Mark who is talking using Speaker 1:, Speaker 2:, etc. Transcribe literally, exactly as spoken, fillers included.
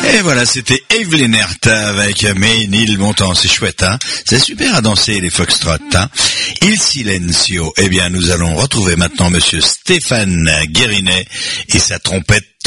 Speaker 1: Et voilà, c'était Evelyn Herta avec Ménil Montant, c'est chouette, hein. C'est super à danser, les foxtrots, hein. Il Silencio. Eh bien, nous allons retrouver maintenant monsieur Stéphane Guérinet et sa trompette